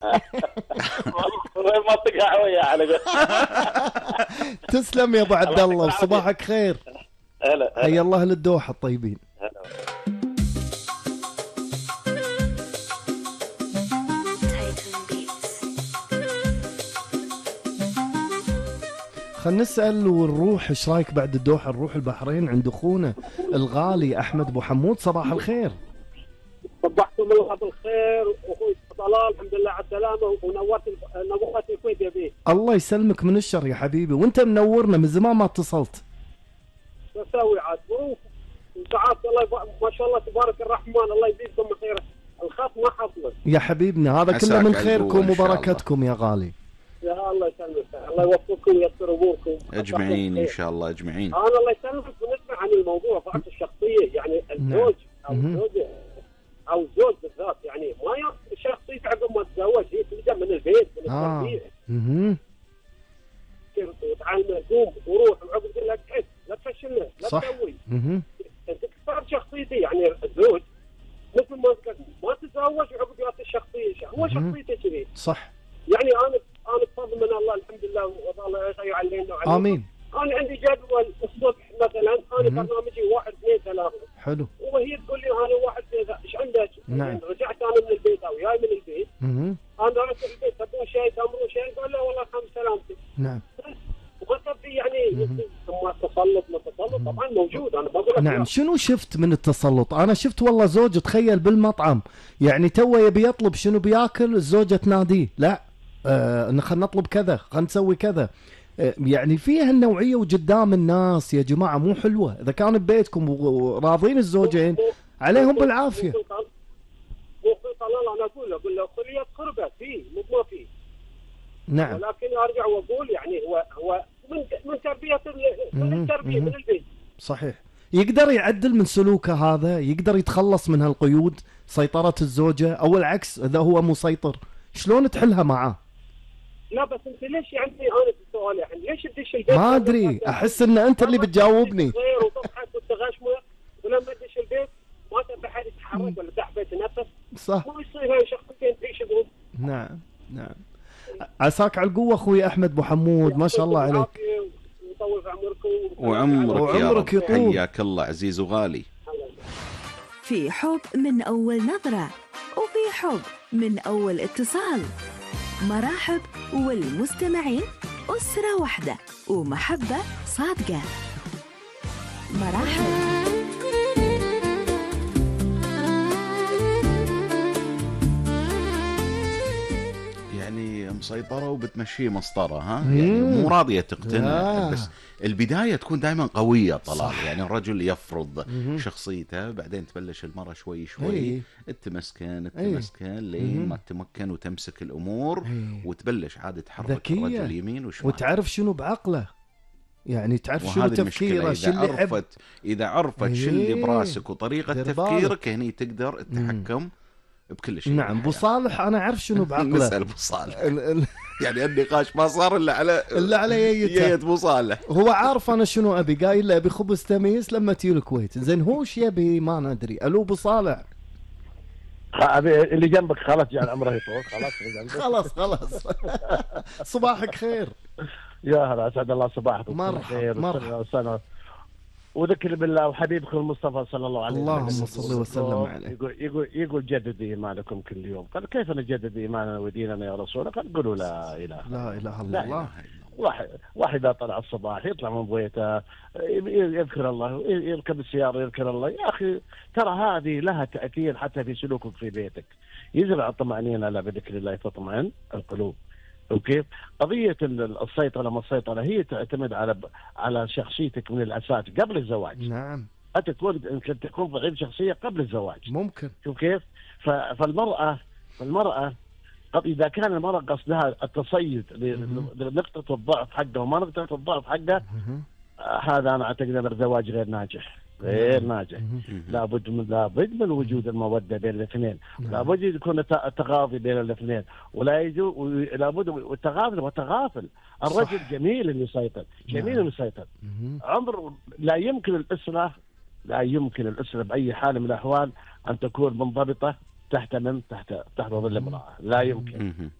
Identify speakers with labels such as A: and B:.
A: ما تقع ويا على
B: تسلم يا ابو عبد الله وصباحك خير.
A: هلا
B: حيا الله للدوحه الطيبين. خلنا نسأل ونروح، ايش رايك بعد الدوحة نروح البحرين عند اخونا الغالي احمد ابو حمود. صباح الخير.
C: صبحتم الله بالخير اخوي طلال، الحمد لله على السلامه ونورت الكويت يا بيه.
B: الله يسلمك من الشر يا حبيبي، وانت منورنا من زمان ما اتصلت.
C: شو اسوي عاد ظروف وساعات الله ما شاء الله تبارك الرحمن، الله يزيدكم من خيره. الخط ما حصلت
B: يا حبيبنا، هذا كله من خيركم وبركتكم يا غالي.
C: يا الله يسلمك، الله يوفقكم وييسر اموركم
D: اجمعين ان شاء الله اجمعين.
C: انا الله يسلمك ونسمع عن الموضوع ضعف الشخصيه، يعني الزوج او الزوجه او الزوج بالذات، يعني ما يعرف شخصيته عقب ما تتزوج، هي تبدا من البيت من التربيه. وتعلم قوم وروح وعقب يقول لك عد لا تفشلنا لا تسوي. انت تختار شخصيتي، يعني الزوج مثل ما تتزوج وعقب يعطي الشخصيه، هو شخصيته كذي.
B: صح.
C: يعني انا بفضل من الله الحمد لله والله يعلمنا وعلينا.
B: امين.
C: انا عندي جدول الصبح مثلا، انا برنامجي 1 2 3
B: حلو،
C: وهي تقول لي انا 1 2 3 ايش عندك؟
B: نعم.
C: رجعت انا من البيت او جاي من البيت، انا رحت البيت تبون شيء تمرون شيء، قال لا والله خمس سلامتك.
B: نعم.
C: وقصد يعني ثم التسلط طبعا موجود، انا بقول لك
B: نعم. شنو شفت من التسلط؟ انا شفت والله زوج تخيل بالمطعم يعني تو يبي يطلب شنو بياكل، الزوجه تناديه لا خلينا نطلب كذا، خلينا نسوي كذا. يعني فيها النوعيه وقدام الناس يا جماعه مو حلوه. اذا كان ببيتكم وراضين الزوجين عليهم بالعافيه.
C: مو طلال، انا اقول له خليه قربه فيه مو ما فيه.
B: نعم.
C: ولكن ارجع واقول يعني هو من تربيه من التربيه من البيت.
B: صحيح. يقدر يعدل من سلوكه هذا، يقدر يتخلص من هالقيود سيطره الزوجه، او العكس اذا هو مسيطر شلون تحلها معاه؟
C: لا بس انت ليش يعني انا في السؤال يعني ليش تدش البيت؟
B: ما ادري، احس ان انت اللي بتجاوبني.
C: صغير وتضحك وتغشمه، ولما تدش البيت ما تبي حد يتحرك ولا تحت يتنفس.
B: صح.
C: ما يصير هاي شخصيتين تعيش بهم.
B: نعم نعم. عساك على القوه اخوي احمد ابو حمود، ما شاء الله عليك.
C: ويطول في عمركم
D: وعمرك يطول. حياك الله عزيز وغالي.
E: في حب من اول نظره، وفي حب من اول اتصال. مراحب والمستمعين أسرة واحدة ومحبة صادقة. مراحب.
D: يعني مسيطرة وبتمشيه مسطرة، ها؟ يعني مو راضية تقتنع. بس البداية تكون دائما قوية طلال. صح. يعني الرجل يفرض شخصيته، بعدين تبلش المرة شوي شوي تتمسكن لين ما تتمكن وتمسك الأمور وتبلش عاد تحرك الرجل يمين وشمال.
B: وتعرف شنو بعقله، يعني تعرف شنو تفكيره،
D: إذا عرفت شو اللي براسك وطريقة تفكيرك، هني تقدر التحكم بكل شيء.
B: نعم. ابو صالح انا اعرف شنو بعقله.
D: نسال ابو صالح. يعني النقاش ما صار الا على
B: ييت
D: ابو صالح.
B: هو عارف انا شنو ابي، قايل له ابي خبز تميس لما تجي الكويت. زين هو ايش يبي ما ندري. الو ابو صالح.
A: اللي جنبك خلاص جعل عمره يطول.
B: خلاص صباحك خير.
A: يا هلا، اسعد الله صباحكم.
B: مرحبا.
A: وذكر بالله وحبيبكم المصطفى صلى الله عليه وسلم.
B: اللهم صل وسلم عليه.
A: يقول جدد ايمانكم كل يوم. قال كيف نجدد ايماننا وديننا يا رسول الله؟ قال قولوا لا اله
B: الا الله.
A: واحد اذا طلع الصباح يطلع من بيته يذكر الله، يركب السياره يذكر الله. يا اخي ترى هذه لها تاثير حتى في سلوكك في بيتك. يزرع الطمأنينة لا بذكر الله تطمئن القلوب. وكيف قضية السيطرة ما السيطرة هي تعتمد على شخصيتك من الأساس قبل الزواج.
B: نعم.
A: أنت تكون ضعيف شخصية قبل الزواج.
B: ممكن.
A: شوف كيف؟ فالمرأة إذا كان المرأة قصدها التصيد لنقطة الضعف حقها وما نقطة الضعف حقها، هذا أنا أعتقد أن الزواج غير ناجح. لابد من وجود المودة بين الاثنين. لابد يكون التغاضي بين الاثنين، لابد التغافل وتغافل. الرجل جميل اللي يسيطر، عمر لا يمكن الأسرة بأي حال من الأحوال أن تكون منضبطة تحتمم تحت ظل امرأة، لا يمكن.